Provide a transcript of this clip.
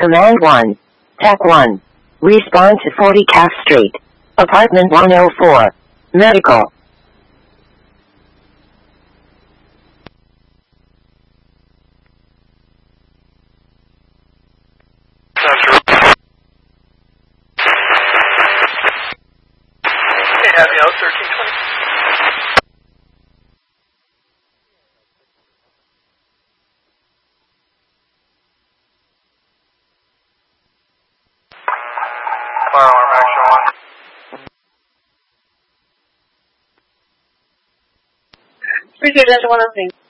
Command 1. Tech 1. Respond to 40 Cass Street. Apartment 104. Medical. Avenue 1320. Fire alarm action 1. Appreciate that, one of things.